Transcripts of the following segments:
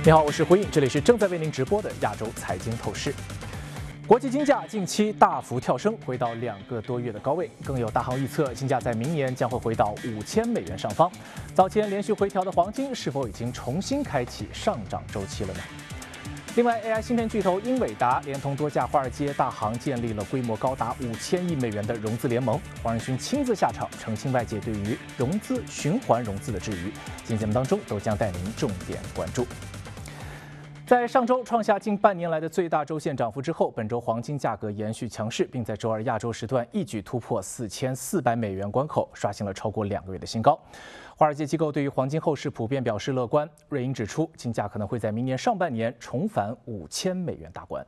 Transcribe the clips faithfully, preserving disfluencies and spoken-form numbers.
你好，我是胡颖，这里是正在为您直播的亚洲财经透视。国际金价近期大幅跳升，回到两个多月的高位，更有大行预测金价在明年将会回到五千美元上方。早前连续回调的黄金是否已经重新开启上涨周期了呢？另外 ，A I 芯片巨头英伟达连同多家华尔街大行建立了规模高达五千亿美元的融资联盟。黄仁勋亲自下场澄清外界对于融资循环融资的质疑。今天节目当中都将带您重点关注。在上周创下近半年来的最大周线涨幅之后，本周黄金价格延续强势，并在周二亚洲时段一举突破四千四百美元关口，刷新了超过两个月的新高。华尔街机构对于黄金后市普遍表示乐观，瑞银指出，金价可能会在明年上半年重返五千美元大关。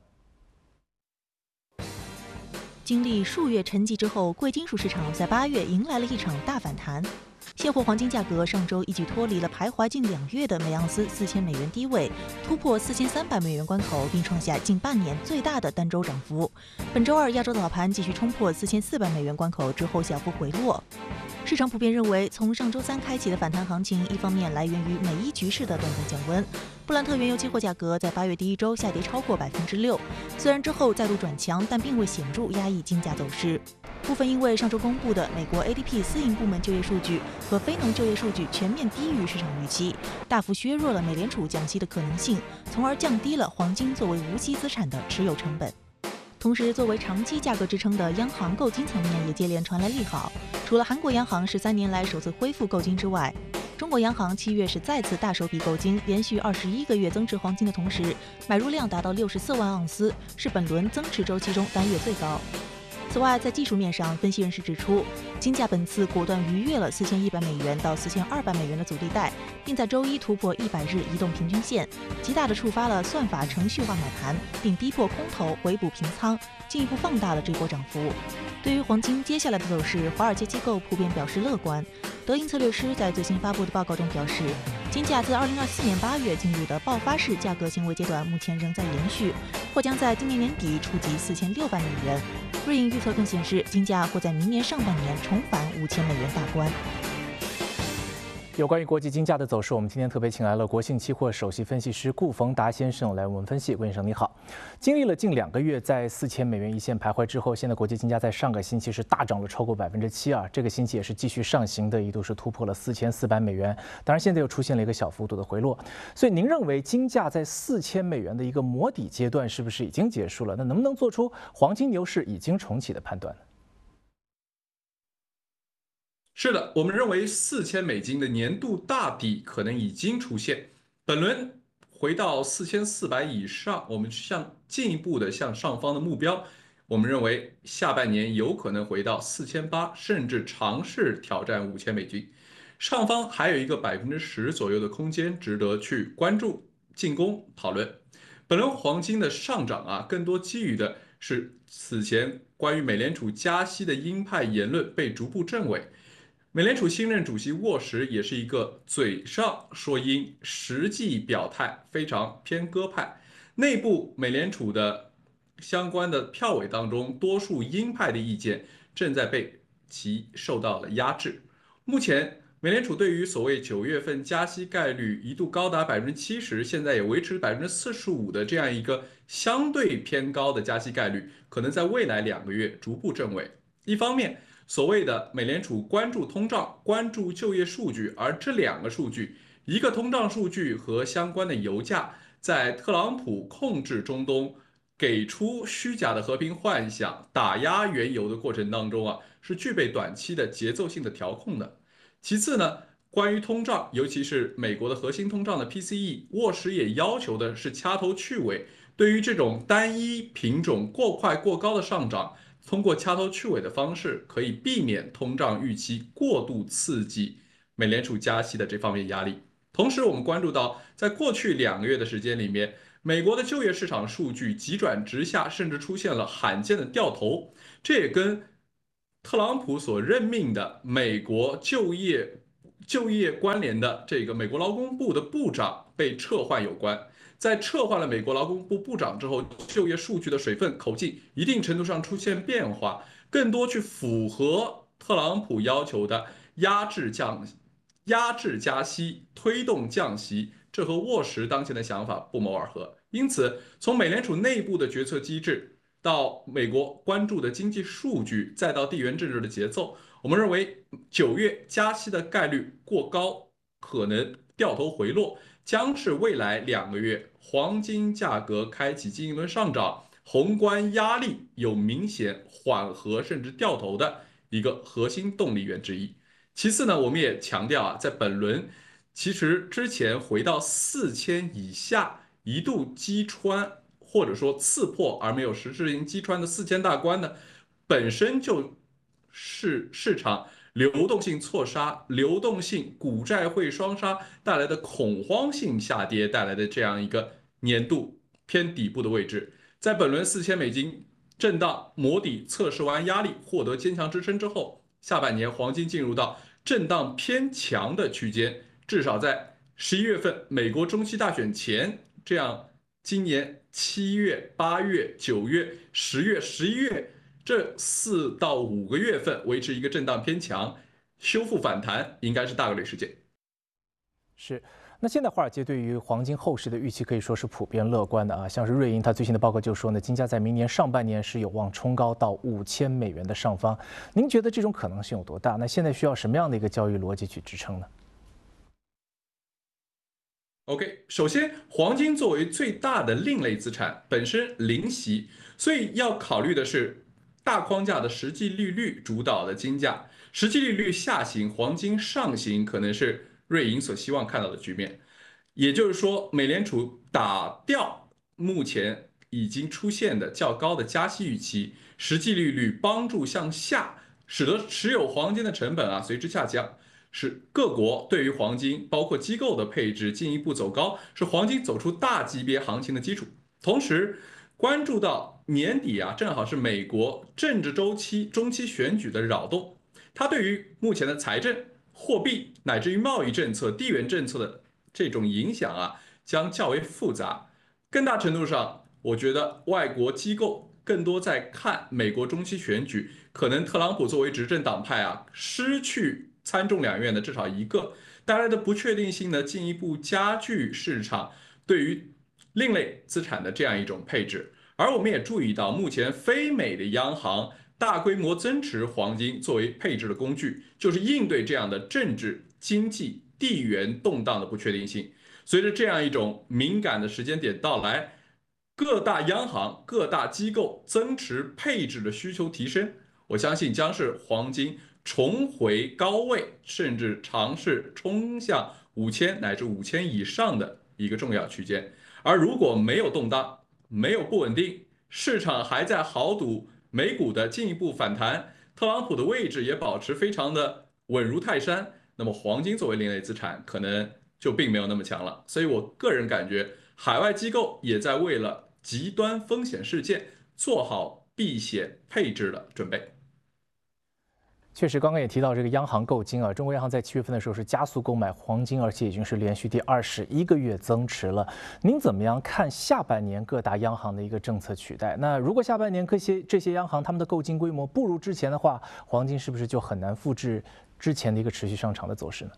经历数月沉寂之后，贵金属市场在八月迎来了一场大反弹。现货黄金价格上周一举脱离了徘徊近两月的每盎司四千美元低位，突破四千三百美元关口，并创下近半年最大的单周涨幅。本周二亚洲早盘继续冲破四千四百美元关口之后小幅回落。市场普遍认为，从上周三开启的反弹行情，一方面来源于美伊局势的短暂降温。布兰特原油期货价格在八月第一周下跌超过百分之六，虽然之后再度转强，但并未显著压抑金价走势。部分因为上周公布的美国 A D P 私营部门就业数据和非农就业数据全面低于市场预期，大幅削弱了美联储降息的可能性，从而降低了黄金作为无息资产的持有成本。同时，作为长期价格支撑的央行购金层面也接连传来利好。除了韩国央行十三年来首次恢复购金之外，中国央行七月是再次大手笔购金，连续二十一个月增持黄金的同时，买入量达到六十四万盎司，是本轮增持周期中单月最高。此外，在技术面上，分析人士指出，金价本次果断逾越了四千一百美元到四千二百美元的阻力带，并在周一突破一百日移动平均线，极大地触发了算法程序化买盘，并逼迫空头回补平仓，进一步放大了这波涨幅。对于黄金接下来的走势，华尔街机构普遍表示乐观。德银策略师在最新发布的报告中表示，金价自二零二四年八月进入的爆发式价格行为阶段，目前仍在延续，或将在今年年底触及四千六百美元。瑞银预测更显示，金价或在明年上半年重返五千美元大关。 有关于国际金价的走势，我们今天特别请来了国信期货首席分析师顾逢达先生来为我们分析。顾先生你好，经历了近两个月在四千美元一线徘徊之后，现在国际金价在上个星期是大涨了超过百分之七啊，这个星期也是继续上行的，一度是突破了四千四百美元，当然现在又出现了一个小幅度的回落。所以您认为金价在四千美元的一个磨底阶段是不是已经结束了？那能不能做出黄金牛市已经重启的判断呢？ 是的，我们认为四千美金的年度大底可能已经出现，本轮回到四千四百以上，我们向进一步的向上方的目标，我们认为下半年有可能回到四千八，甚至尝试挑战五千美金，上方还有一个百分之十左右的空间值得去关注、进攻、讨论。本轮黄金的上涨啊，更多基于的是此前关于美联储加息的鹰派言论被逐步证伪。美联储新任主席沃什也是一个嘴上说鹰，实际表态非常偏鸽派。内部美联储的相关的票委当中，多数鹰派的意见正在被其受到了压制。目前，美联储对于所谓九月份加息概率一度高达百分之七十，现在也维持百分之四十五的这样一个相对偏高的加息概率，可能在未来两个月逐步证伪。一方面，所谓的美联储关注通胀，关注就业数据，而这两个数据，一个通胀数据和相关的油价，在特朗普控制中东，给出虚假的和平幻想，打压原油的过程当中啊，是具备短期的节奏性的调控的。其次呢，关于通胀，尤其是美国的核心通胀的 P C E， 沃什也要求的是掐头去尾，对于这种单一品种过快过高的上涨，通过掐头去尾的方式，可以避免通胀预期过度刺激美联储加息的这方面压力。同时，我们关注到，在过去两个月的时间里面，美国的就业市场数据急转直下，甚至出现了罕见的掉头，这也跟特朗普所任命的美国就业就业关联的这个美国劳工部的部长被撤换有关。在撤换了美国劳工部部长之后，就业数据的水分口径一定程度上出现变化，更多去符合特朗普要求的压制降、压制加息、推动降息这和沃什当前的想法不谋而合。因此，从美联储内部的决策机制到美国关注的经济数据，再到地缘政治的节奏，我们认为九月加息的概率过高，可能掉头回落，将是未来两个月黄金价格开启新一轮上涨，宏观压力有明显缓和甚至掉头的一个核心动力源之一。其次呢，我们也强调啊，在本轮其实之前回到四千以下，一度击穿或者说刺破而没有实质性击穿的四千大关呢，本身就是市场流动性错杀、流动性股债汇双杀带来的恐慌性下跌带来的这样一个年度偏底部的位置。在本轮四千美金震荡磨底测试完压力，获得坚强支撑之后，下半年黄金进入到震荡偏强的区间，至少在十一月份美国中期大选前，这样今年七月、八月、九月、十月、十一月这四到五个月份维持一个震荡偏强，修复反弹应该是大概率事件。 是。那现在华尔街对于黄金后市的预期可以说是普遍乐观的啊，像是瑞银它最新的报告就说呢，金价在明年上半年是有望冲高到五千美元的上方。您觉得这种可能性有多大？那现在需要什么样的一个交易逻辑去支撑呢？ OK， 首先，黄金作为最大的另类资产，本身零息，所以要考虑的是大框架的实际利率主导的金价，实际利率下行，黄金上行，可能是瑞银所希望看到的局面。也就是说，美联储打掉目前已经出现的较高的加息预期，实际利率帮助向下，使得持有黄金的成本啊随之下降。是各国对于黄金，包括机构的配置进一步走高，是黄金走出大级别行情的基础。同时，关注到年底啊，正好是美国政治周期中期选举的扰动，它对于目前的财政、货币乃至于贸易政策、地缘政策的这种影响啊，将较为复杂。更大程度上，我觉得外国机构更多在看美国中期选举，可能特朗普作为执政党派啊，失去参众两院的至少一个带来的不确定性呢，进一步加剧市场对于另类资产的这样一种配置。而我们也注意到，目前非美的央行大规模增持黄金作为配置的工具，就是应对这样的政治、经济、地缘动荡的不确定性。随着这样一种敏感的时间点到来，各大央行、各大机构增持配置的需求提升，我相信将是黄金重回高位，甚至尝试冲向五千乃至五千以上的一个重要区间。而如果没有动荡，没有不稳定，市场还在豪赌美股的进一步反弹，特朗普的位置也保持非常的稳如泰山，那么黄金作为另类资产，可能就并没有那么强了。所以我个人感觉，海外机构也在为了极端风险事件做好避险配置的准备。 确实，刚刚也提到这个央行购金啊，中国央行在七月份的时候是加速购买黄金，而且已经是连续第二十一个月增持了。您怎么样看下半年各大央行的一个政策取代？那如果下半年这些这些央行他们的购金规模不如之前的话，黄金是不是就很难复制之前的一个持续上涨的走势呢？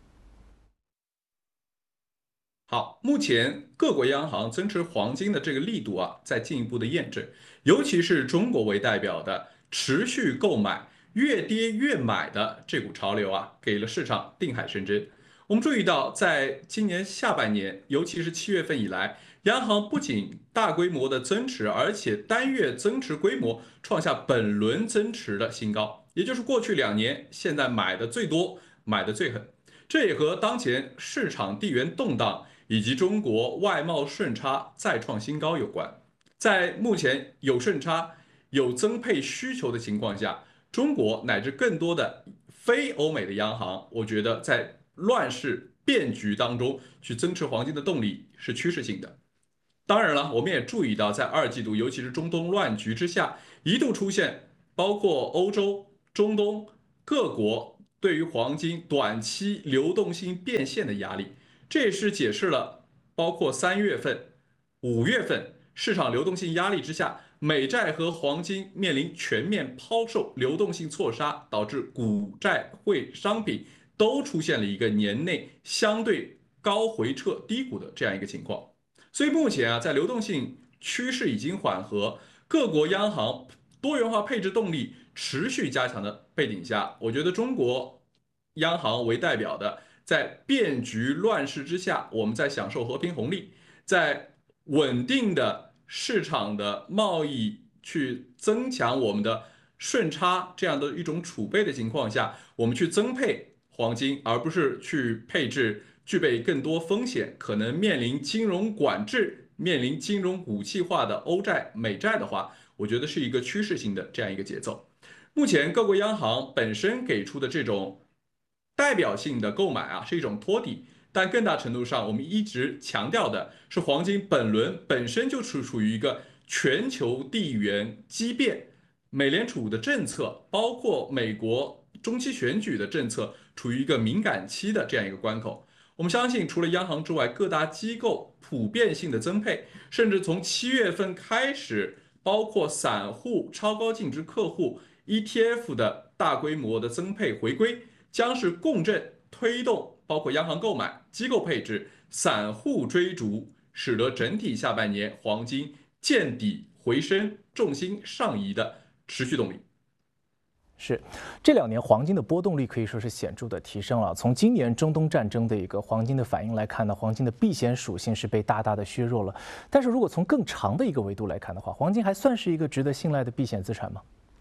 好，目前各国央行增持黄金的这个力度啊，在进一步的验证，尤其是中国为代表的持续购买、越跌越买的这股潮流啊，给了市场定海神针。我们注意到，在今年下半年，尤其是七月份以来，央行不仅大规模的增持，而且单月增持规模创下本轮增持的新高，也就是过去两年现在买的最多、买的最狠。这也和当前市场地缘动荡以及中国外贸顺差再创新高有关。在目前有顺差、有增配需求的情况下，中国乃至更多的非欧美的央行，我觉得在乱世变局当中去增持黄金的动力是趋势性的。当然了，我们也注意到，在二季度，尤其是中东乱局之下，一度出现包括欧洲、中东各国对于黄金短期流动性变现的压力。这也是解释了包括三月份、五月份市场流动性压力之下，美债和黄金面临全面抛售、流动性错杀，导致股债汇商品都出现了一个年内相对高回撤低谷的这样一个情况。所以目前啊，在流动性趋势已经缓和，各国央行多元化配置动力持续加强的背景下，我觉得中国央行为代表的，在变局乱世之下，我们在享受和平红利，在稳定的市场的贸易去增强我们的顺差这样的一种储备的情况下，我们去增配黄金，而不是去配置具备更多风险、可能面临金融管制、面临金融武器化的欧债、美债的话，我觉得是一个趋势性的这样一个节奏。目前各国央行本身给出的这种代表性的购买啊，是一种托底，但更大程度上，我们一直强调的是黄金本轮本身就是处于一个全球地缘激变，美联储的政策，包括美国中期选举的政策，处于一个敏感期的这样一个关口。我们相信，除了央行之外，各大机构普遍性的增配，甚至从七月份开始，包括散户、超高净值客户、E T F 的大规模的增配回归，将是共振推动，包括央行购买、机构配置、散户追逐，使得整体下半年黄金见底回升、重心上移的持续动力。 是，这两年黄金的波动率可以说是显著的提升了。从今年中东战争的一个黄金的反应来看呢，黄金的避险属性是被大大的削弱了。但是如果从更长的一个维度来看的话，黄金还算是一个值得信赖的避险资产吗？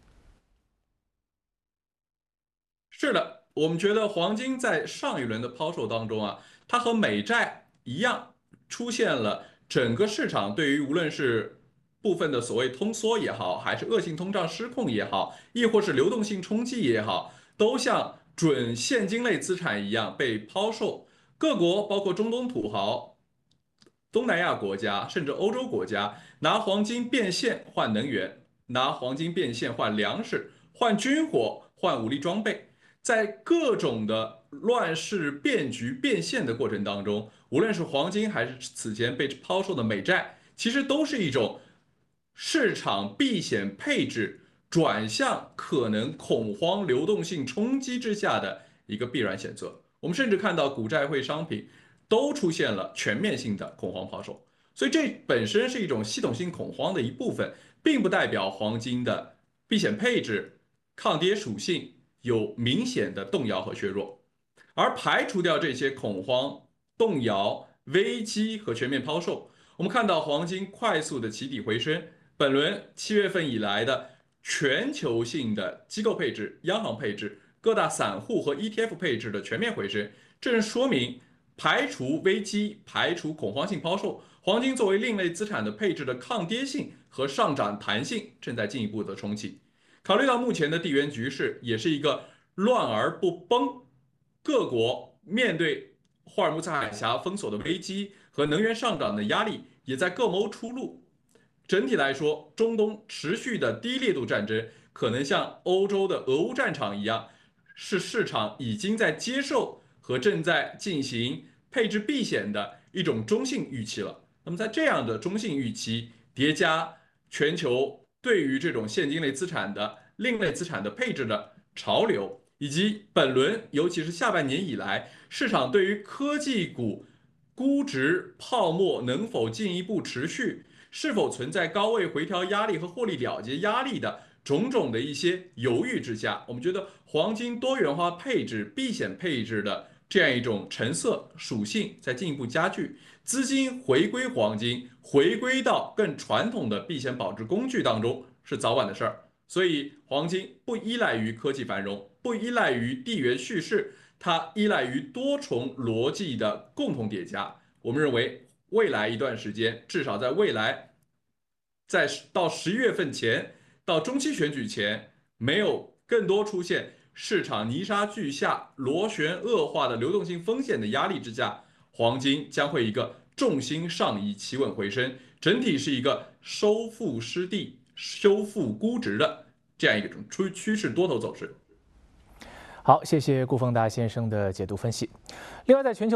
是的，我们觉得黄金在上一轮的抛售当中啊，它和美债一样，出现了整个市场对于无论是部分的所谓通缩也好，还是恶性通胀失控也好，亦或是流动性冲击也好，都像准现金类资产一样被抛售。各国包括中东土豪、东南亚国家，甚至欧洲国家，拿黄金变现换能源，拿黄金变现换粮食、换军火、换武力装备。在各种的乱世变局变现的过程当中，无论是黄金还是此前被抛售的美债，其实都是一种市场避险配置转向可能恐慌流动性冲击之下的一个必然选择。我们甚至看到股债汇商品都出现了全面性的恐慌抛售，所以这本身是一种系统性恐慌的一部分，并不代表黄金的避险配置、抗跌属性有明显的动摇和削弱。而排除掉这些恐慌、动摇、危机和全面抛售，我们看到黄金快速的起底回升。本轮七月份以来的全球性的机构配置、央行配置、各大散户和 E T F 配置的全面回升，正说明排除危机、排除恐慌性抛售，黄金作为另类资产的配置的抗跌性和上涨弹性正在进一步的重启。考虑到目前的地缘局势也是一个乱而不崩，各国面对霍尔木兹海峡封锁的危机和能源上涨的压力，也在各谋出路。整体来说，中东持续的低烈度战争可能像欧洲的俄乌战场一样，是市场已经在接受和正在进行配置避险的一种中性预期了。那么在这样的中性预期叠加全球对于这种现金类资产的另类资产的配置的潮流，以及本轮尤其是下半年以来市场对于科技股估值泡沫能否进一步持续，是否存在高位回调压力和获利了结压力的种种的一些犹豫之下，我们觉得黄金多元化配置、避险配置的这样一种成色属性在进一步加剧，资金回归黄金，回归到更传统的避险保值工具当中是早晚的事儿。所以黄金不依赖于科技繁荣，不依赖于地缘叙事，它依赖于多重逻辑的共同叠加。我们认为未来一段时间，至少在未来，在到十一月份前，到中期选举前，没有更多出现市场泥沙俱下、螺旋恶化的流动性风险的压力之下，黄金将会一个重心上移、企稳回升，整体是一个收复失地、修复估值的这样一种趋趋势多头走势。 好，谢谢顾凤达先生的解读分析。另外，在全球